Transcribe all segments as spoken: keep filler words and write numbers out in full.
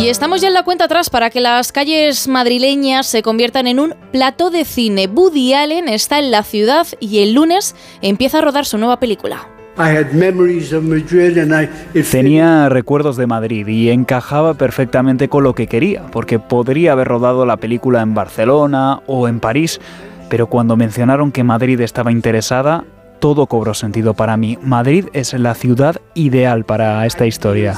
Y estamos ya en la cuenta atrás para que las calles madrileñas se conviertan en un plató de cine. Woody Allen está en la ciudad y el lunes empieza a rodar su nueva película. Tenía recuerdos de Madrid y encajaba perfectamente con lo que quería, porque podría haber rodado la película en Barcelona o en París, pero cuando mencionaron que Madrid estaba interesada, todo cobró sentido para mí. Madrid es la ciudad ideal para esta historia.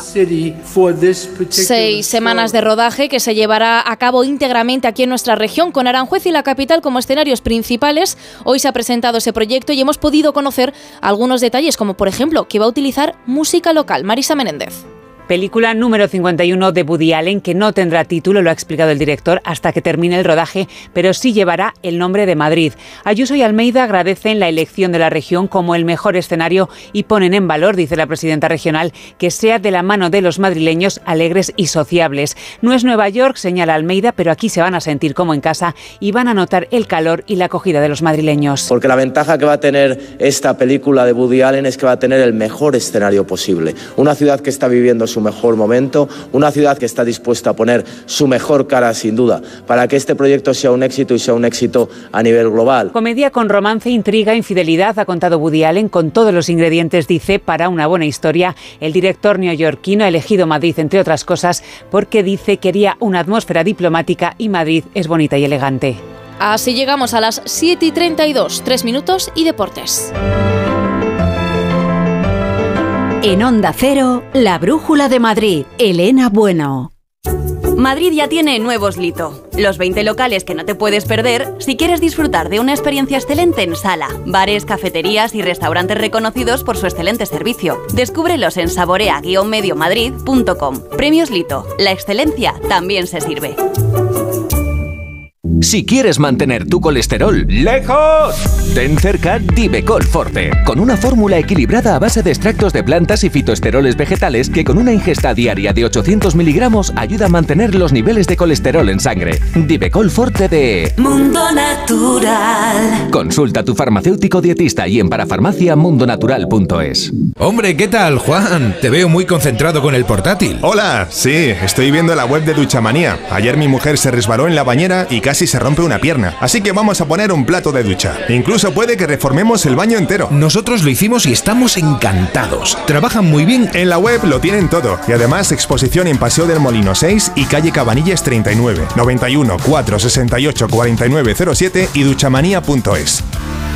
Seis semanas de rodaje que se llevará a cabo íntegramente aquí en nuestra región, con Aranjuez y la capital como escenarios principales. Hoy se ha presentado ese proyecto y hemos podido conocer algunos detalles, como por ejemplo que va a utilizar música local. Marisa Menéndez. Película número cincuenta y uno de Woody Allen, que no tendrá título, lo ha explicado el director, hasta que termine el rodaje, pero sí llevará el nombre de Madrid. Ayuso y Almeida agradecen la elección de la región como el mejor escenario y ponen en valor, dice la presidenta regional, que sea de la mano de los madrileños alegres y sociables. No es Nueva York, señala Almeida, pero aquí se van a sentir como en casa y van a notar el calor y la acogida de los madrileños. Porque la ventaja que va a tener esta película de Woody Allen es que va a tener el mejor escenario posible. Una ciudad que está viviendo su mejor momento, una ciudad que está dispuesta a poner su mejor cara sin duda para que este proyecto sea un éxito y sea un éxito a nivel global. Comedia con romance, intriga, infidelidad, ha contado Woody Allen, con todos los ingredientes, dice, para una buena historia. El director neoyorquino ha elegido Madrid, entre otras cosas, porque dice quería una atmósfera diplomática y Madrid es bonita y elegante. Así llegamos a las siete y treinta y dos, tres minutos y deportes. En Onda Cero, la brújula de Madrid, Elena Bueno. Madrid ya tiene nuevos Lito, los veinte locales que no te puedes perder si quieres disfrutar de una experiencia excelente en sala, bares, cafeterías y restaurantes reconocidos por su excelente servicio. Descúbrelos en saborea guion medio madrid punto com. Premios Lito, la excelencia también se sirve. Si quieres mantener tu colesterol lejos, ten cerca Divecol Forte, con una fórmula equilibrada a base de extractos de plantas y fitoesteroles vegetales que con una ingesta diaria de ochocientos miligramos ayuda a mantener los niveles de colesterol en sangre. Divecol Forte de Mundo Natural. Consulta a tu farmacéutico dietista y en parafarmacia mundo natural punto es. Hombre, ¿qué tal, Juan? Te veo muy concentrado con el portátil. Hola, sí, estoy viendo la web de Duchamanía. Ayer mi mujer se resbaló en la bañera y casi se rompe una pierna, así que vamos a poner un plato de ducha. Incluso puede que reformemos el baño entero. Nosotros lo hicimos y estamos encantados. Trabajan muy bien. En la web lo tienen todo y además exposición en Paseo del Molino seis y calle Cabanillas treinta y nueve, noventa y uno, cuatrocientos sesenta y ocho, cuarenta y nueve cero siete y duchamanía punto es.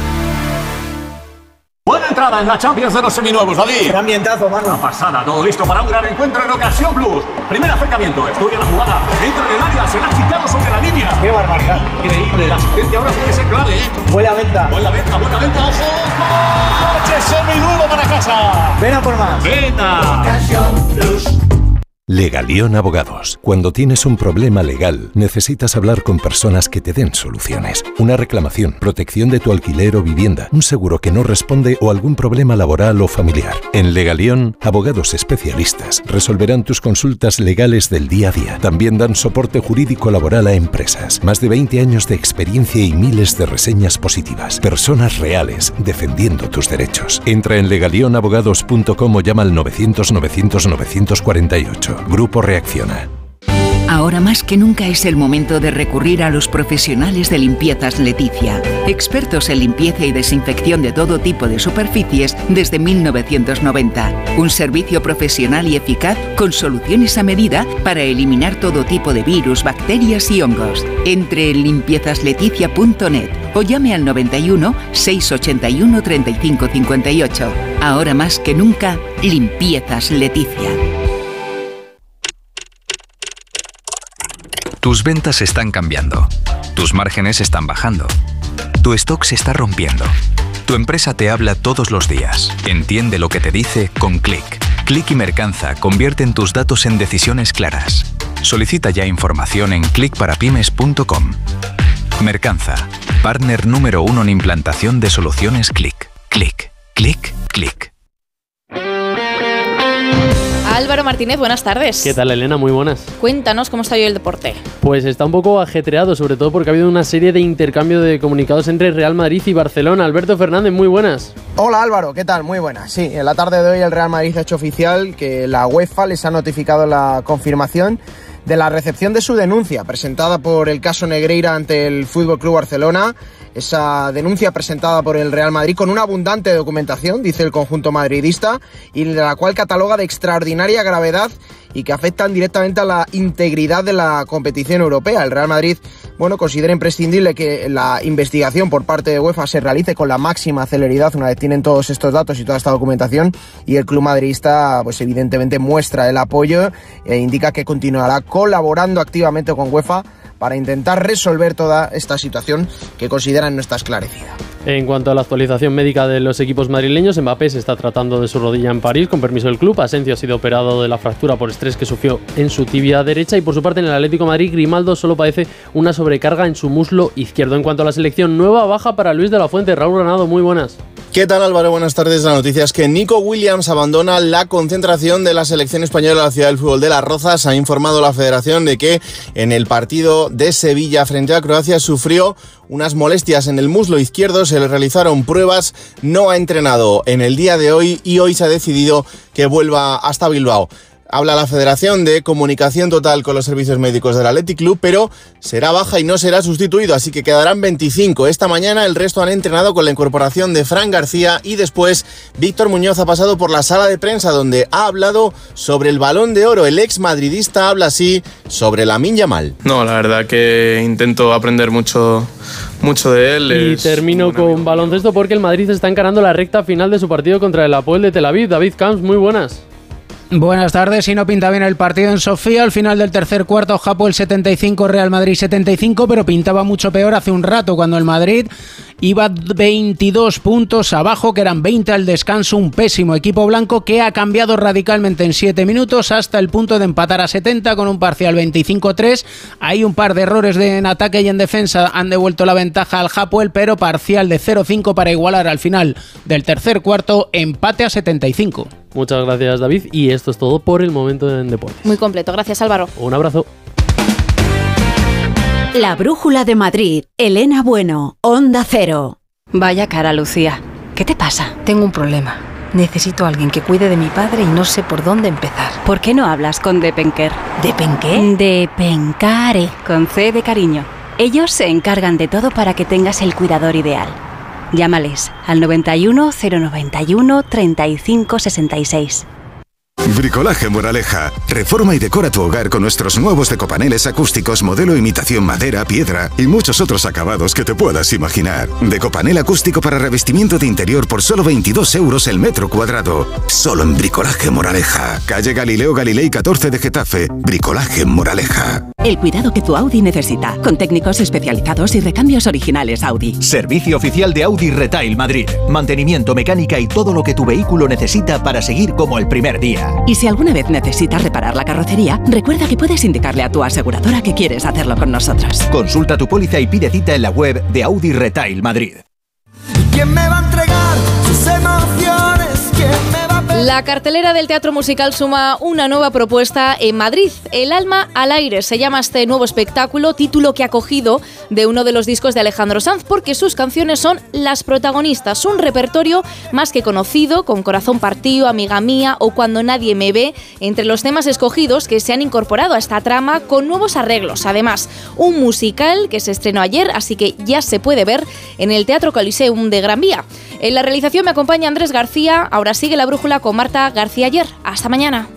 Buena entrada en la Champions de los seminuevos, David. ¡Qué ambientazo, mano! Una pasada, todo listo para un gran encuentro en Ocasión Plus. Primer acercamiento, estudia la jugada, entra en el área, se la ha quitado sobre la línea. ¡Qué barbaridad! Increíble, la asistencia ahora tiene que ser clave, ¿eh? Buena venta. Buena venta, buena venta, ojo. ¡Coche seminuevo para casa! ¡Ven a por más! ¡Venta! Ocasión Plus. Legalión Abogados. Cuando tienes un problema legal, necesitas hablar con personas que te den soluciones. Una reclamación, protección de tu alquiler o vivienda, un seguro que no responde o algún problema laboral o familiar. En Legalión, abogados especialistas resolverán tus consultas legales del día a día. También dan soporte jurídico laboral a empresas. Más de veinte años de experiencia y miles de reseñas positivas. Personas reales defendiendo tus derechos. Entra en legalión abogados punto com o llama al novecientos, novecientos, novecientos cuarenta y ocho. Grupo Reacciona. Ahora más que nunca es el momento de recurrir a los profesionales de Limpiezas Leticia, expertos en limpieza y desinfección de todo tipo de superficies desde mil novecientos noventa. Un servicio profesional y eficaz con soluciones a medida para eliminar todo tipo de virus, bacterias y hongos. Entre en limpiezas leticia punto net o llame al noventa y uno, seiscientos ochenta y uno, treinta y cinco cincuenta y ocho. Ahora más que nunca, Limpiezas Leticia. Tus ventas están cambiando, tus márgenes están bajando, tu stock se está rompiendo. Tu empresa te habla todos los días. Entiende lo que te dice con Click. Click y Mercanza convierten tus datos en decisiones claras. Solicita ya información en click para pymes punto com. Mercanza, partner número uno en implantación de soluciones Click. Click, click, click. Álvaro Martínez, buenas tardes. ¿Qué tal, Elena? Muy buenas. Cuéntanos cómo está hoy el deporte. Pues está un poco ajetreado, sobre todo porque ha habido una serie de intercambio de comunicados entre Real Madrid y Barcelona. Alberto Fernández, muy buenas. Hola Álvaro, ¿qué tal? Muy buenas. Sí, en la tarde de hoy el Real Madrid ha hecho oficial que la UEFA les ha notificado la confirmación de la recepción de su denuncia presentada por el caso Negreira ante el F C Barcelona. Esa denuncia presentada por el Real Madrid con una abundante documentación, dice el conjunto madridista, y de la cual cataloga de extraordinaria gravedad y que afectan directamente a la integridad de la competición europea. El Real Madrid, bueno, considera imprescindible que la investigación por parte de UEFA se realice con la máxima celeridad una vez tienen todos estos datos y toda esta documentación, y el club madridista pues evidentemente muestra el apoyo e indica que continuará colaborando activamente con UEFA para intentar resolver toda esta situación que consideran no está esclarecida. En cuanto a la actualización médica de los equipos madrileños, Mbappé se está tratando de su rodilla en París con permiso del club. Asensio ha sido operado de la fractura por estrés que sufrió en su tibia derecha, y por su parte en el Atlético de Madrid, Grimaldo solo padece una sobrecarga en su muslo izquierdo. En cuanto a la selección, nueva baja para Luis de la Fuente. Raúl Granado, muy buenas. ¿Qué tal, Álvaro? Buenas tardes. La noticia es que Nico Williams abandona la concentración de la selección española en la Ciudad del Fútbol de Las Rozas. Ha informado la Federación de que en el partido de Sevilla frente a Croacia sufrió unas molestias en el muslo izquierdo, se le realizaron pruebas, no ha entrenado en el día de hoy y hoy se ha decidido que vuelva hasta Bilbao. Habla la Federación de comunicación total con los servicios médicos del Athletic Club, pero será baja y no será sustituido, así que quedarán veinticinco. Esta mañana el resto han entrenado con la incorporación de Fran García y después Víctor Muñoz ha pasado por la sala de prensa donde ha hablado sobre el Balón de Oro. El ex madridista habla así sobre Lamine Yamal. No, la verdad que intento aprender mucho, mucho de él. Y termino con baloncesto porque el Madrid está encarando la recta final de su partido contra el Hapoel de Tel Aviv. David Camps, muy buenas. Buenas tardes. Y no pinta bien el partido en Sofía. Al final del tercer cuarto, Hapoel setenta y cinco, Real Madrid setenta y cinco, pero pintaba mucho peor hace un rato cuando el Madrid iba veintidós puntos abajo, que eran veinte al descanso. Un pésimo equipo blanco que ha cambiado radicalmente en siete minutos hasta el punto de empatar a setenta con un parcial veinticinco a tres. Hay un par de errores de en ataque y en defensa, han devuelto la ventaja al Hapoel, pero parcial de cero cinco para igualar al final del tercer cuarto, empate a setenta y cinco. Muchas gracias, David, y esto es todo por el momento en deportes. Muy completo, gracias, Álvaro. Un abrazo. La Brújula de Madrid, Elena Bueno, Onda Cero. Vaya cara, Lucía. ¿Qué te pasa? Tengo un problema. Necesito a alguien que cuide de mi padre y no sé por dónde empezar. ¿Por qué no hablas con Depenker? ¿Depenqué? Depencare, con C de cariño. Ellos se encargan de todo para que tengas el cuidador ideal. Llámales al noventa y uno, cero noventa y uno, treinta y cinco sesenta y seis. Bricolaje Moraleja. Reforma y decora tu hogar con nuestros nuevos decopaneles acústicos modelo imitación madera, piedra y muchos otros acabados que te puedas imaginar. Decopanel acústico para revestimiento de interior por solo veintidós euros el metro cuadrado. Solo en Bricolaje Moraleja. Calle Galileo Galilei catorce de Getafe. Bricolaje Moraleja. El cuidado que tu Audi necesita, con técnicos especializados y recambios originales Audi. Servicio oficial de Audi Retail Madrid. Mantenimiento, mecánica y todo lo que tu vehículo necesita para seguir como el primer día. Y si alguna vez necesitas reparar la carrocería, recuerda que puedes indicarle a tu aseguradora que quieres hacerlo con nosotros. Consulta tu póliza y pide cita en la web de Audi Retail Madrid. ¿Quién me va a entregar sus emociones? ¿Quién me va a pedir? La cartelera del Teatro Musical suma una nueva propuesta en Madrid. El alma al aire se llama este nuevo espectáculo, título que ha cogido de uno de los discos de Alejandro Sanz, porque sus canciones son las protagonistas. Un repertorio más que conocido, con Corazón partido, Amiga mía o Cuando nadie me ve, entre los temas escogidos que se han incorporado a esta trama con nuevos arreglos. Además, un musical que se estrenó ayer, así que ya se puede ver en el Teatro Coliseum de Gran Vía. En la realización me acompaña Andrés García. Ahora sigue La Brújula con Marta García Ayer. Hasta mañana.